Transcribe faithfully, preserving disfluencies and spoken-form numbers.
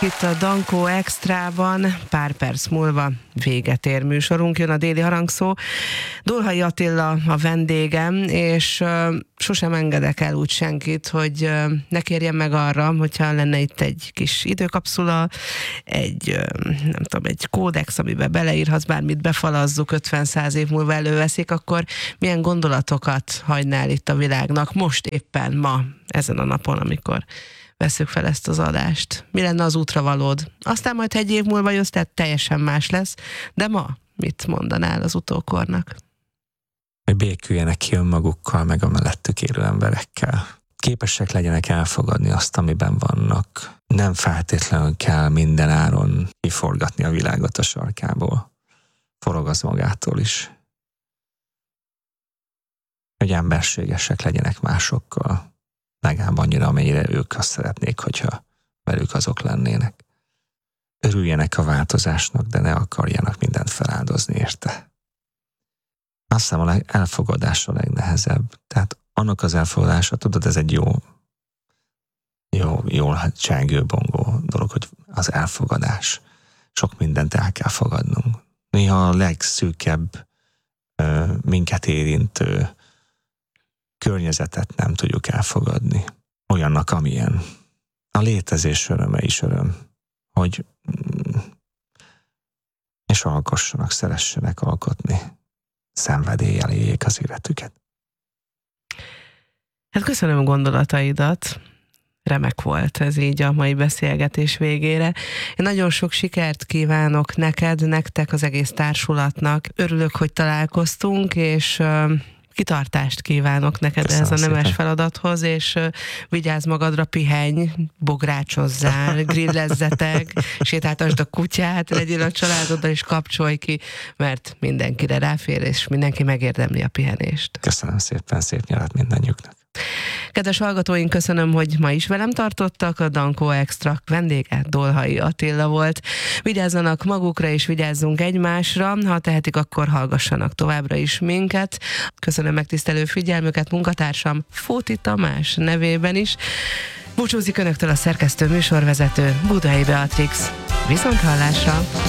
itt a Dankó Extrában, pár perc múlva véget ér műsorunk, jön a déli harangszó. Dolhai Attila a vendégem, és uh, sosem engedek el úgy senkit, hogy uh, ne kérjem meg arra, hogyha lenne itt egy kis időkapszula, egy, uh, nem tudom, egy kódex, amiben beleírhatsz bármit, befalazzuk, ötven-száz év múlva előveszik, akkor milyen gondolatokat hagynál itt a világnak most éppen ma, ezen a napon, amikor vesszük fel ezt az adást? Mi lenne az útravalód? Aztán majd egy év múlva jössz, tehát teljesen más lesz, de ma mit mondanál az utókornak? Hogy béküljenek ki önmagukkal, meg a mellettük élő emberekkel. Képesek legyenek elfogadni azt, amiben vannak. Nem feltétlenül kell minden áron kiforgatni a világot a sarkából. Forog az magától is. Hogy emberségesek legyenek másokkal. Legalább annyira, amennyire ők azt szeretnék, hogyha velük azok lennének. Örüljenek a változásnak, de ne akarjanak mindent feláldozni érte. Azt hiszem, a elfogadás a legnehezebb. Tehát annak az elfogadása, tudod, ez egy jó, jó, jól csengő bongó dolog, hogy az elfogadás. Sok mindent el kell fogadnunk. Néha a legszűkebb minket érintő környezetet nem tudjuk elfogadni. Olyannak, amilyen. A létezés öröme is öröm. Hogy és alkossanak, szeressenek alkotni. Szenvedéllyel éljék az életüket. Hát köszönöm a gondolataidat. Remek volt ez így a mai beszélgetés végére. Én nagyon sok sikert kívánok neked, nektek, az egész társulatnak. Örülök, hogy találkoztunk, és kitartást kívánok neked ehhez a nemes feladathoz, és uh, vigyázz magadra, pihenj, bográcsozzál, grillezzetek, sétáltasd a kutyát, legyél a családoddal, és kapcsolj ki, mert mindenkire ráfér, és mindenki megérdemli a pihenést. Köszönöm szépen, szép nyarat mindannyiuknak. Kedves hallgatóink, köszönöm, hogy ma is velem tartottak. A Dankó Extra vendége Dolhai Attila volt. Vigyázzanak magukra, és vigyázzunk egymásra. Ha tehetik, akkor hallgassanak továbbra is minket. Köszönöm megtisztelő figyelmüket munkatársam Fóti Tamás nevében is. Búcsúzik önöktől a szerkesztő műsorvezető Budai Beatrix. Viszont hallásra!